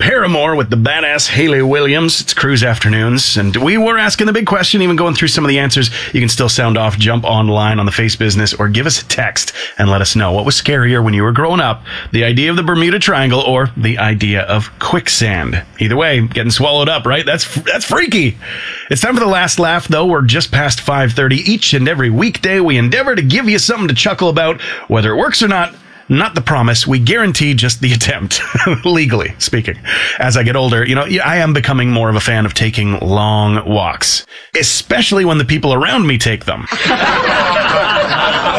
Paramore with the badass Hayley Williams. It's Cruise Afternoons, and we were asking the big question, even going through some of the answers. You can still sound off, jump online on the Face Business, or give us a text and let us know what was scarier when you were growing up, the idea of the Bermuda Triangle or the idea of quicksand. Either way, getting swallowed up, right? That's freaky. It's time for the last laugh, though. We're just past 5:30. Each and every weekday, we endeavor to give you something to chuckle about, whether it works or not. Not the promise. We guarantee just the attempt, legally speaking. As I get older, I am becoming more of a fan of taking long walks, especially when the people around me take them.